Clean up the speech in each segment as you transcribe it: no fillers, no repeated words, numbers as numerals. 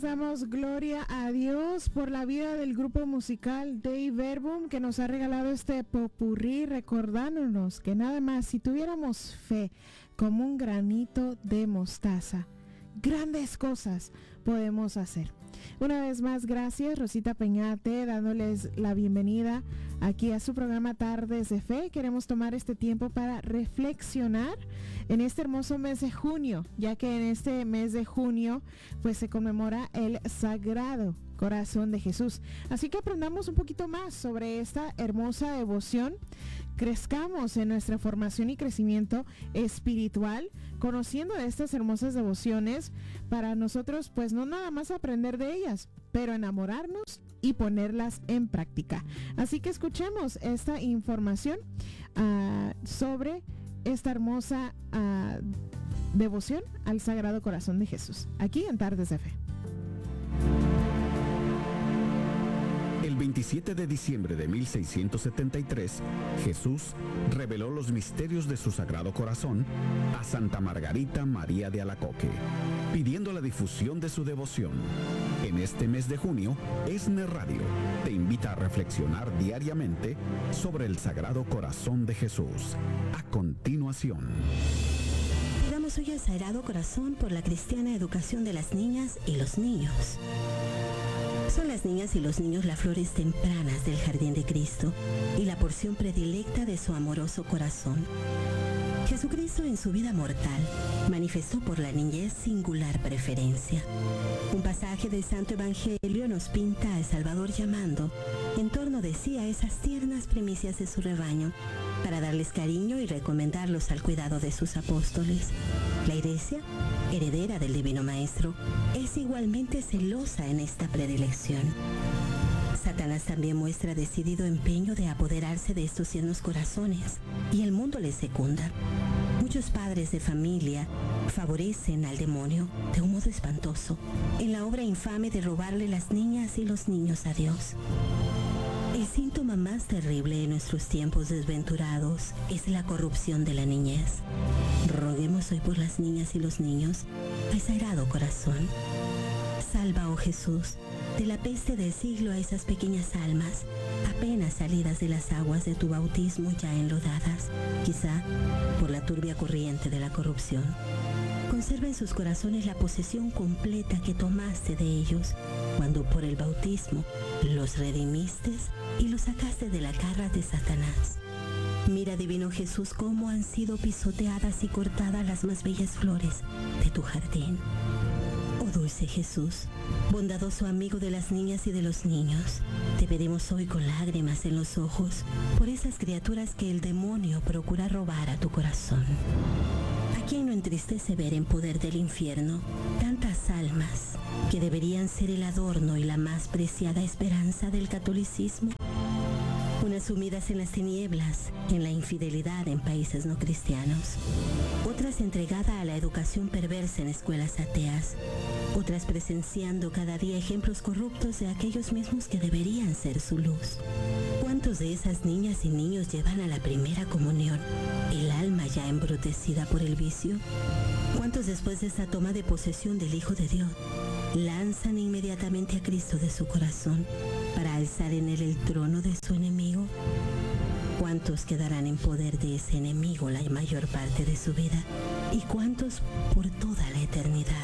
Damos gloria a Dios por la vida del grupo musical Dei Verbum, que nos ha regalado este popurrí, recordándonos que nada más si tuviéramos fe como un granito de mostaza, grandes cosas podemos hacer. Una vez más, gracias Rosita Peñate, dándoles la bienvenida aquí a su programa Tardes de Fe. Queremos tomar este tiempo para reflexionar en este hermoso mes de junio, ya que en este mes de junio pues se conmemora el Sagrado Corazón de Jesús. Así que aprendamos un poquito más sobre esta hermosa devoción, crezcamos en nuestra formación y crecimiento espiritual, conociendo estas hermosas devociones, para nosotros pues no nada más aprender de ellas, pero enamorarnos y ponerlas en práctica. Así que escuchemos esta información sobre esta hermosa devoción al Sagrado Corazón de Jesús, aquí en Tardes de Fe. El 27 de diciembre de 1673, Jesús reveló los misterios de su Sagrado Corazón a Santa Margarita María de Alacoque, pidiendo la difusión de su devoción. En este mes de junio, ESNE Radio te invita a reflexionar diariamente sobre el Sagrado Corazón de Jesús. A continuación, pidamos hoy al Sagrado Corazón por la cristiana educación de las niñas y los niños. Son las niñas y los niños las flores tempranas del jardín de Cristo y la porción predilecta de su amoroso corazón. Jesucristo en su vida mortal manifestó por la niñez singular preferencia. Un pasaje del Santo Evangelio nos pinta al Salvador llamando en torno de sí a esas tiernas primicias de su rebaño para darles cariño y recomendarlos al cuidado de sus apóstoles. La Iglesia, heredera del Divino Maestro, es igualmente celosa en esta predilección. Satanás también muestra decidido empeño de apoderarse de estos tiernos corazones, y el mundo les secunda. Muchos padres de familia favorecen al demonio de un modo espantoso en la obra infame de robarle las niñas y los niños a Dios. El síntoma más terrible en nuestros tiempos desventurados es la corrupción de la niñez. Roguemos hoy por las niñas y los niños al Sagrado Corazón. Salva, oh Jesús, de la peste del siglo a esas pequeñas almas, apenas salidas de las aguas de tu bautismo ya enlodadas, quizá por la turbia corriente de la corrupción. Conserva en sus corazones la posesión completa que tomaste de ellos cuando por el bautismo los redimiste y los sacaste de la garra de Satanás. Mira, divino Jesús, cómo han sido pisoteadas y cortadas las más bellas flores de tu jardín. Oh dulce Jesús, bondadoso amigo de las niñas y de los niños, te pedimos hoy con lágrimas en los ojos por esas criaturas que el demonio procura robar a tu corazón. ¿A quién no entristece ver en poder del infierno tantas almas que deberían ser el adorno y la más preciada esperanza del catolicismo? Unas sumidas en las tinieblas, en la infidelidad en países no cristianos, otras entregadas a la educación perversa en escuelas ateas, otras presenciando cada día ejemplos corruptos de aquellos mismos que deberían ser su luz. ¿Cuántos de esas niñas y niños llevan a la primera comunión el alma ya embrutecida por el vicio? ¿Cuántos después de esa toma de posesión del Hijo de Dios lanzan inmediatamente a Cristo de su corazón para alzar en él el trono de su enemigo? ¿Cuántos quedarán en poder de ese enemigo la mayor parte de su vida? ¿Y cuántos por toda la eternidad?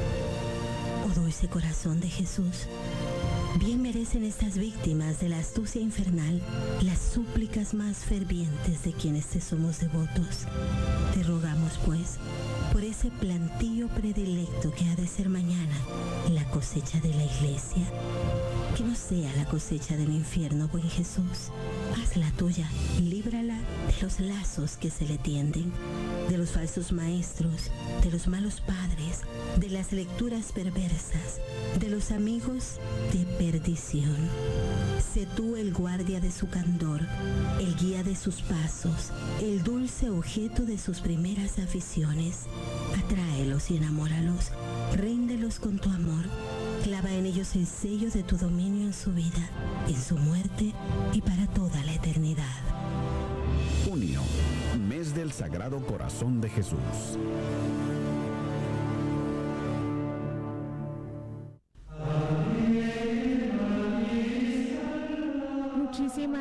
Oh dulce corazón de Jesús, bien merecen estas víctimas de la astucia infernal las súplicas más fervientes de quienes te somos devotos. Te rogamos, pues, por ese plantío predilecto que ha de ser mañana la cosecha de la Iglesia. Que no sea la cosecha del infierno, buen Jesús. Haz la tuya, líbrala de los lazos que se le tienden, de los falsos maestros, de los malos padres, de las lecturas perversas, de los amigos de perdición. Sé tú el guardia de su candor, el guía de sus pasos, el dulce objeto de sus primeras aficiones. Atráelos y enamóralos, ríndelos con tu amor. Clava en ellos el sello de tu dominio en su vida, en su muerte y para toda la eternidad. junio, mes del Sagrado Corazón de Jesús.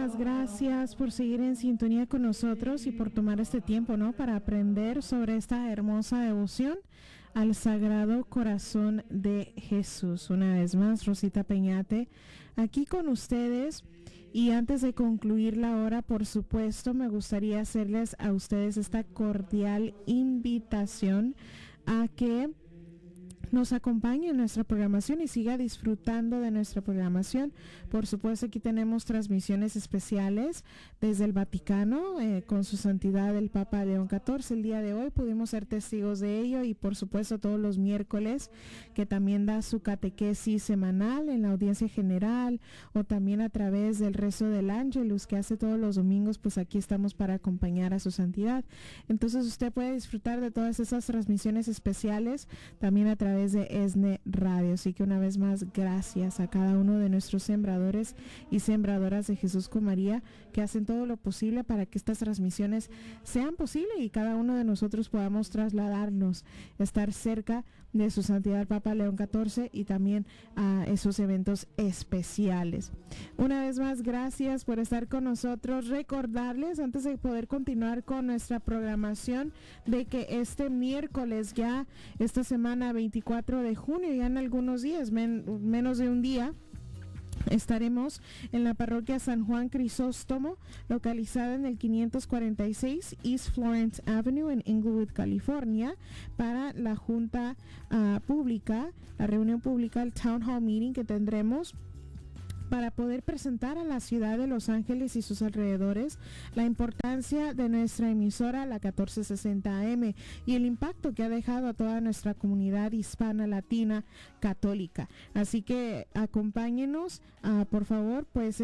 Muchísimas gracias por seguir en sintonía con nosotros y por tomar este tiempo, ¿no?, para aprender sobre esta hermosa devoción al Sagrado Corazón de Jesús. Una vez más, Rosita Peñate, aquí con ustedes. Y antes de concluir la hora, por supuesto, me gustaría hacerles a ustedes esta cordial invitación a que nos acompañe en nuestra programación y siga disfrutando de nuestra programación. Por supuesto, aquí tenemos transmisiones especiales desde el Vaticano con su santidad el Papa León XIV. El día de hoy pudimos ser testigos de ello, y por supuesto todos los miércoles, que también da su catequesis semanal en la audiencia general, o también a través del rezo del Ángelus que hace todos los domingos. Pues aquí estamos para acompañar a su santidad. Entonces usted puede disfrutar de todas esas transmisiones especiales también a través de ESNE Radio. Así que una vez más, gracias a cada uno de nuestros sembradores y sembradoras de Jesús con María, que hacen todo lo posible para que estas transmisiones sean posibles y cada uno de nosotros podamos trasladarnos, estar cerca de su santidad el Papa León XIV y también a esos eventos especiales. Una vez más, gracias por estar con nosotros. Recordarles, antes de poder continuar con nuestra programación, de que este miércoles, ya esta semana 24 de junio, ya en algunos días, menos de un día, estaremos en la parroquia San Juan Crisóstomo, localizada en el 546 East Florence Avenue en Inglewood, California, para la junta pública, la reunión pública, el Town Hall Meeting que tendremos para poder presentar a la ciudad de Los Ángeles y sus alrededores la importancia de nuestra emisora, la 1460 AM, y el impacto que ha dejado a toda nuestra comunidad hispana, latina, católica. Así que acompáñenos, por favor, pues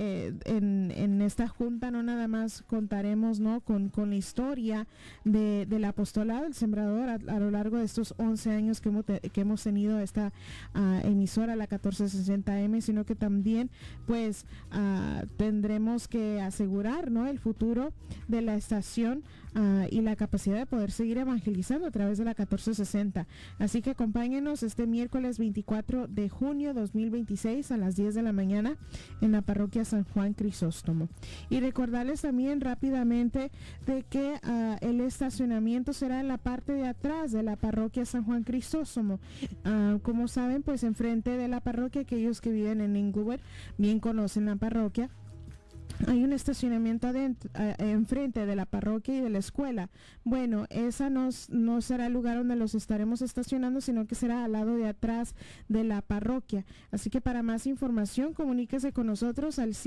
en esta junta no nada más contaremos, ¿no?, con la historia del apostolado del Sembrador a lo largo de estos 11 años que hemos tenido esta emisora, la 1460 AM, sino que también pues tendremos que asegurar, ¿no?, el futuro de la estación y la capacidad de poder seguir evangelizando a través de la 1460. Así que acompáñenos este miércoles 24 de junio 2026 a las 10 de la mañana en la parroquia San Juan Crisóstomo. Y recordarles también rápidamente de que el estacionamiento será en la parte de atrás de la parroquia San Juan Crisóstomo. Como saben, pues enfrente de la parroquia, aquellos que viven en Inglewood bien conocen la parroquia. Hay un estacionamiento enfrente de la parroquia y de la escuela. Bueno, esa no será el lugar donde los estaremos estacionando, sino que será al lado de atrás de la parroquia. Así que para más información, comuníquese con nosotros al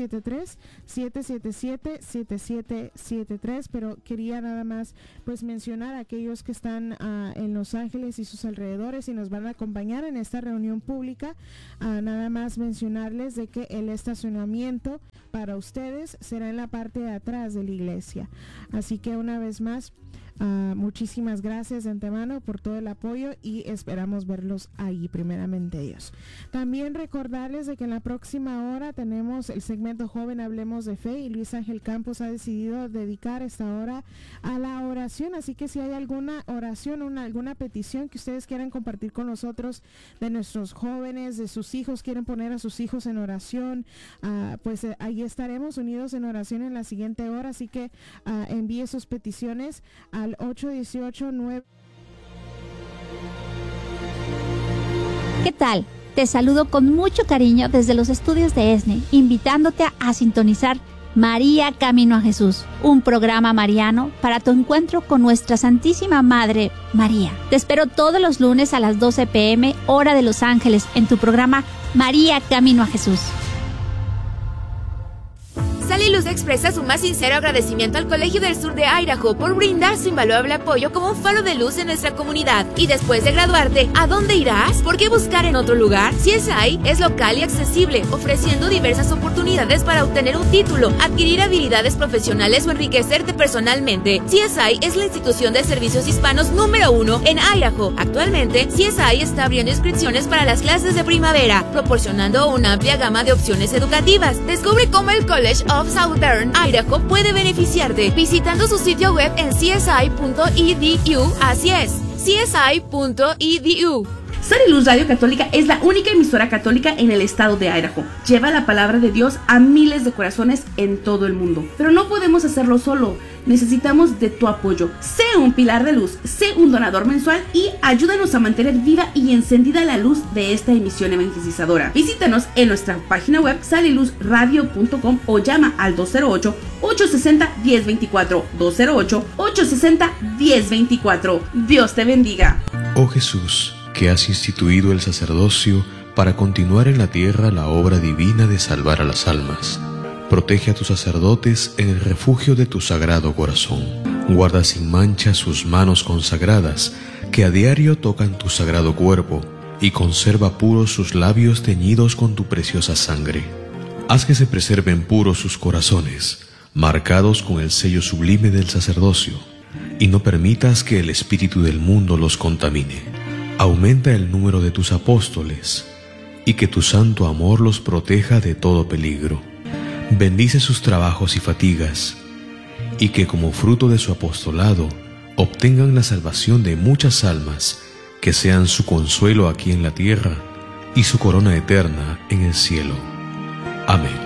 773-777-7773. Pero quería nada más pues mencionar a aquellos que están en Los Ángeles y sus alrededores y nos van a acompañar en esta reunión pública. Nada más mencionarles de que el estacionamiento para ustedes será en la parte de atrás de la iglesia. Así que una vez más, muchísimas gracias de antemano por todo el apoyo y esperamos verlos ahí, primeramente Dios. También recordarles de que en la próxima hora tenemos el segmento Joven Hablemos de Fe, y Luis Ángel Campos ha decidido dedicar esta hora a la oración. Así que si hay alguna oración, alguna petición que ustedes quieran compartir con nosotros, de nuestros jóvenes, de sus hijos, quieren poner a sus hijos en oración, pues ahí estaremos unidos en oración en la siguiente hora. Así que envíe sus peticiones al 818-9. ¿Qué tal? Te saludo con mucho cariño desde los estudios de ESNE, invitándote a sintonizar María Camino a Jesús, un programa mariano para tu encuentro con nuestra Santísima Madre María. Te espero todos los lunes a las 12 p.m. hora de Los Ángeles en tu programa María Camino a Jesús. Sally Luz expresa su más sincero agradecimiento al Colegio del Sur de Idaho por brindar su invaluable apoyo como un faro de luz en nuestra comunidad. Y después de graduarte, ¿a dónde irás? ¿Por qué buscar en otro lugar? CSI es local y accesible, ofreciendo diversas oportunidades para obtener un título, adquirir habilidades profesionales o enriquecerte personalmente. CSI es la institución de servicios hispanos número 1 en Idaho. Actualmente, CSI está abriendo inscripciones para las clases de primavera, proporcionando una amplia gama de opciones educativas. Descubre cómo el College of South Bend, Idaho puede beneficiarte visitando su sitio web en csi.edu. Así es, csi.edu. Sal y Luz Radio Católica es la única emisora católica en el estado de Idaho. Lleva la palabra de Dios a miles de corazones en todo el mundo. Pero no podemos hacerlo solo. Necesitamos de tu apoyo. Sé un pilar de luz, sé un donador mensual y ayúdanos a mantener viva y encendida la luz de esta emisión evangelizadora. Visítanos en nuestra página web saliluzradio.com o llama al 208-860-1024. 208-860-1024. Dios te bendiga. Oh Jesús, que has instituido el sacerdocio para continuar en la tierra la obra divina de salvar a las almas. Protege a tus sacerdotes en el refugio de tu sagrado corazón. Guarda sin mancha sus manos consagradas, que a diario tocan tu sagrado cuerpo, y conserva puros sus labios teñidos con tu preciosa sangre. Haz que se preserven puros sus corazones, marcados con el sello sublime del sacerdocio, y no permitas que el espíritu del mundo los contamine. Aumenta el número de tus apóstoles, y que tu santo amor los proteja de todo peligro. Bendice sus trabajos y fatigas, y que como fruto de su apostolado obtengan la salvación de muchas almas, que sean su consuelo aquí en la tierra y su corona eterna en el cielo. Amén.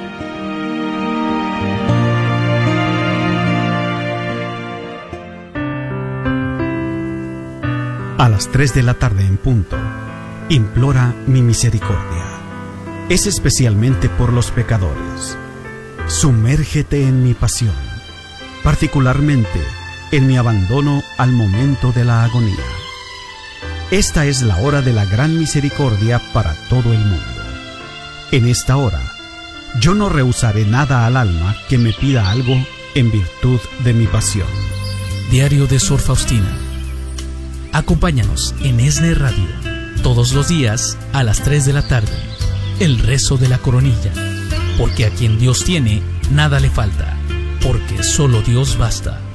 A las 3 de la tarde en punto, implora mi misericordia. Es especialmente por los pecadores. Sumérgete en mi pasión, particularmente en mi abandono al momento de la agonía. Esta es la hora de la gran misericordia para todo el mundo. En esta hora, yo no rehusaré nada al alma que me pida algo en virtud de mi pasión. Diario de Sor Faustina. Acompáñanos en ESNE Radio, todos los días a las 3 de la tarde. El rezo de la coronilla. Porque a quien Dios tiene, nada le falta, porque solo Dios basta.